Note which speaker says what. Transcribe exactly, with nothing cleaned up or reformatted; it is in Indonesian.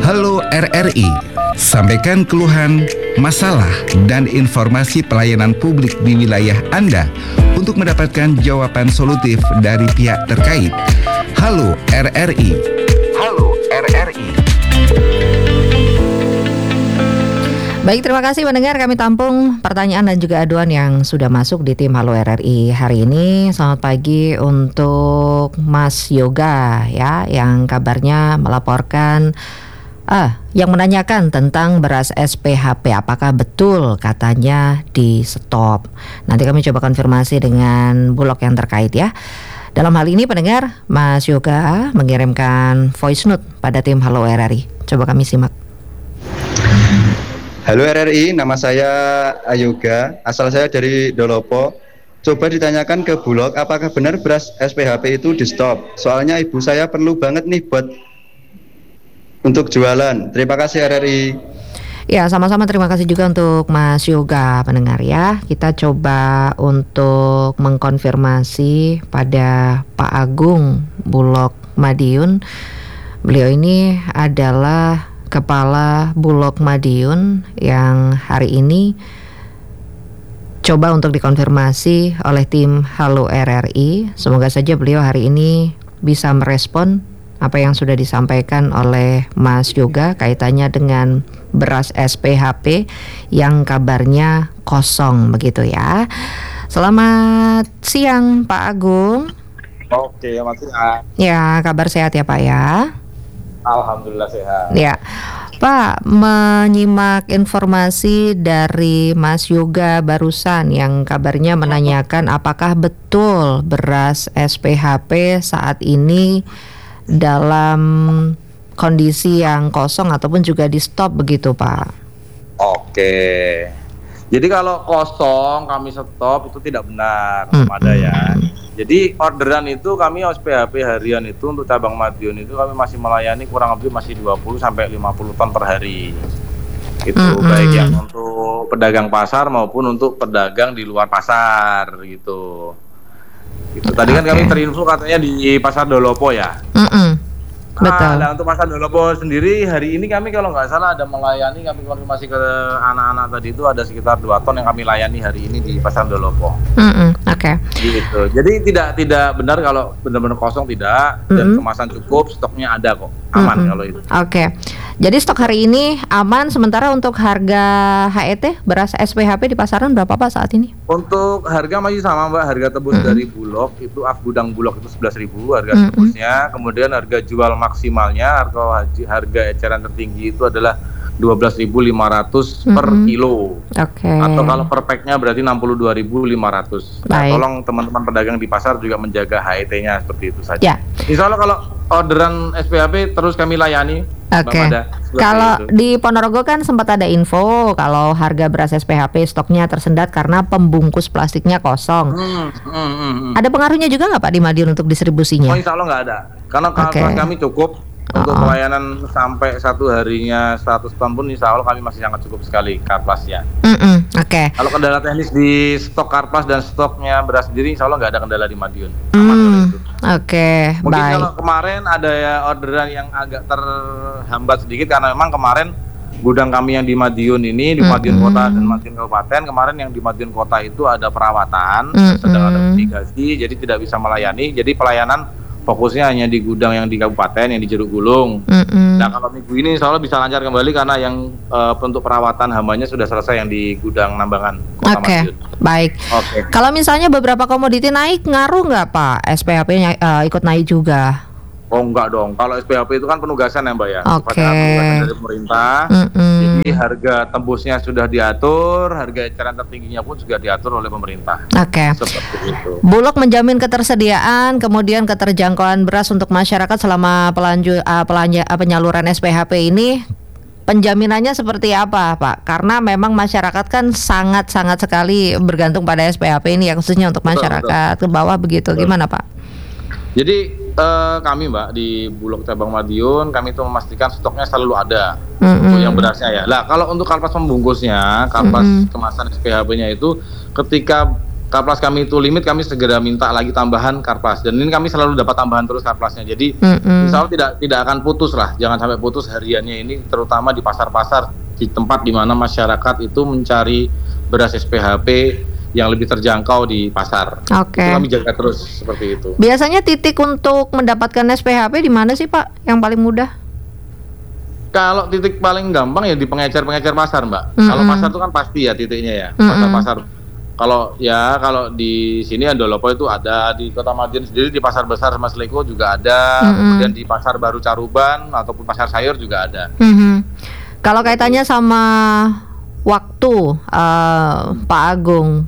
Speaker 1: Halo R R I, sampaikan keluhan, masalah, dan informasi pelayanan publik di wilayah Anda untuk mendapatkan jawaban solutif dari pihak terkait. Halo R R I. Halo R R I.
Speaker 2: Baik, terima kasih pendengar, kami tampung pertanyaan dan juga aduan yang sudah masuk di tim Halo R R I hari ini. Selamat pagi untuk Mas Yoga ya, yang kabarnya melaporkan ah, yang menanyakan tentang beras S P H P, apakah betul katanya di stop. Nanti kami coba konfirmasi dengan Bulog yang terkait ya. Dalam hal ini pendengar, Mas Yoga mengirimkan voice note pada tim Halo R R I. Coba kami simak.
Speaker 3: Halo R R I, nama saya Ayoga, asal saya dari Dolopo. Coba ditanyakan ke Bulog, apakah benar beras S P H P itu di stop? Soalnya ibu saya perlu banget nih buat untuk jualan. Terima kasih R R I.
Speaker 2: Ya, sama-sama, terima kasih juga untuk Mas Yoga pendengar ya. Kita coba untuk mengkonfirmasi pada Pak Agung Bulog Madiun. Beliau ini adalah Kepala Bulog Madiun yang hari ini coba untuk dikonfirmasi oleh tim Halo R R I. Semoga saja beliau hari ini bisa merespon apa yang sudah disampaikan oleh Mas Yoga kaitannya dengan beras S P H P yang kabarnya kosong begitu ya. Selamat siang Pak Agung.
Speaker 4: Oke, selamat siang.
Speaker 2: Ya, kabar sehat ya Pak ya?
Speaker 4: Alhamdulillah sehat.
Speaker 2: Ya, Pak, menyimak informasi dari Mas Yoga barusan yang kabarnya menanyakan apakah betul beras S P H P saat ini dalam kondisi yang kosong ataupun juga di stop begitu Pak?
Speaker 4: Oke. Jadi kalau kosong kami stop itu tidak benar,
Speaker 2: hmm.
Speaker 4: ada ya. Jadi orderan itu kami S P H P harian itu untuk cabang Madiun itu kami masih melayani kurang lebih masih dua puluh sampai lima puluh ton per hari. Itu hmm. baik yang untuk pedagang pasar maupun untuk pedagang di luar pasar gitu. Gitu. Tadi kan kami terinfo katanya di Pasar Dolopo ya.
Speaker 2: Mm-mm. Betul.
Speaker 4: Nah, untuk Pasar Dolopo sendiri hari ini kami kalau nggak salah ada melayani, kami konfirmasi ke anak-anak tadi itu ada sekitar dua ton yang kami layani hari ini di Pasar Dolopo.
Speaker 2: Oke. Okay.
Speaker 4: Gitu. Jadi tidak tidak benar kalau benar-benar kosong tidak, mm-hmm. dan kemasan cukup, stoknya ada kok, aman mm-hmm. kalau itu.
Speaker 2: Oke. Okay. Jadi stok hari ini aman, sementara untuk harga H E T beras S P H P di pasaran berapa Pak saat ini?
Speaker 4: Untuk harga masih sama Mbak, harga tebus mm-hmm. dari Bulog itu af gudang Bulog itu sebelas ribu harga mm-hmm. tebusnya, kemudian harga jual maksimalnya harga harga eceran tertinggi itu adalah dua belas ribu lima ratus mm-hmm. per kilo.
Speaker 2: Oke. Okay.
Speaker 4: Atau kalau per packnya berarti enam puluh dua ribu lima ratus. Nah, tolong teman-teman pedagang di pasar juga menjaga H E T-nya seperti itu saja.
Speaker 2: Ya.
Speaker 4: Insya Allah kalau orderan S P H P terus kami layani.
Speaker 2: Oke. Okay. Kalau itu. Di Ponorogo kan sempat ada info kalau harga beras S P H P stoknya tersendat karena pembungkus plastiknya kosong. Hmm, hmm, hmm, hmm. Ada pengaruhnya juga nggak Pak di Madiun untuk distribusinya?
Speaker 4: Oh, insya Allah nggak ada. Karena okay. kami cukup. Untuk oh, pelayanan sampai satu harinya seratus ton pun insya Allah kami masih sangat cukup sekali karplasnya.
Speaker 2: Oke. Okay.
Speaker 4: Kalau kendala teknis di stok karplas dan stoknya beras sendiri insya Allah nggak ada kendala di Madiun.
Speaker 2: Mm, Oke, okay,
Speaker 4: mungkin
Speaker 2: baik.
Speaker 4: Kalau kemarin ada ya orderan yang agak terhambat sedikit karena memang kemarin gudang kami yang di Madiun ini di mm-hmm. Madiun Kota dan Madiun Kabupaten, kemarin yang di Madiun Kota itu ada perawatan, mm-hmm. sedang ada mitigasi, jadi tidak bisa melayani. Jadi pelayanan fokusnya hanya di gudang yang di kabupaten, yang di Jeruk Gulung. Mm-hmm. Nah kalau minggu ini insya Allah bisa lancar kembali karena yang uh, untuk perawatan hambanya sudah selesai yang di gudang Nambangan Kota
Speaker 2: okay.
Speaker 4: Madiun.
Speaker 2: Baik.
Speaker 4: Okay.
Speaker 2: Kalau misalnya beberapa komoditi naik, ngaruh nggak Pak? S P H P-nya uh, ikut naik juga?
Speaker 4: Oh enggak dong, kalau S P H P itu kan penugasan ya Mbak ya,
Speaker 2: Oke. Okay.
Speaker 4: Penugasan dari pemerintah.
Speaker 2: Mm-mm.
Speaker 4: Jadi harga tembusnya sudah diatur, harga eceran tertingginya pun juga diatur oleh pemerintah.
Speaker 2: Oke. Okay.
Speaker 4: Seperti itu.
Speaker 2: Bulog menjamin ketersediaan, kemudian keterjangkauan beras untuk masyarakat selama pelanju, uh, pelanja, uh, penyaluran S P H P ini. Penjaminannya seperti apa Pak? Karena memang masyarakat kan sangat-sangat sekali bergantung pada S P H P ini ya, khususnya untuk masyarakat betul, betul. ke bawah begitu. Betul. Gimana Pak?
Speaker 4: Jadi Uh, kami Mbak di Bulog Cabang Madiun kami itu memastikan stoknya selalu ada
Speaker 2: mm-hmm.
Speaker 4: untuk yang berasnya ya. Lah kalau untuk karpas pembungkusnya, karpas mm-hmm. kemasan S P H P-nya itu ketika Karplas kami itu limit, kami segera minta lagi tambahan Karplas, dan ini kami selalu dapat tambahan terus Karplasnya. Jadi
Speaker 2: Mm-mm.
Speaker 4: insya Allah tidak tidak akan putus lah, jangan sampai putus hariannya ini, terutama di pasar-pasar, di tempat di mana masyarakat itu mencari beras S P H P yang lebih terjangkau di pasar.
Speaker 2: Oke.
Speaker 4: Itu kami jaga terus seperti itu.
Speaker 2: Biasanya titik untuk mendapatkan S P H P di mana sih Pak? Yang paling mudah?
Speaker 4: Kalau titik paling gampang ya di pengecer-pengecer pasar, Mbak.
Speaker 2: Mm-mm.
Speaker 4: Kalau pasar itu kan pasti ya titiknya ya,
Speaker 2: Mm-mm.
Speaker 4: pasar-pasar. Kalau ya kalau di sini Andolopo itu ada, di Kota Madiun sendiri di pasar besar Mas Leko juga ada,
Speaker 2: Mm-mm.
Speaker 4: kemudian di pasar baru Caruban ataupun pasar sayur juga ada.
Speaker 2: Mhm. Kalau kaitannya sama waktu, eh, Pak Agung,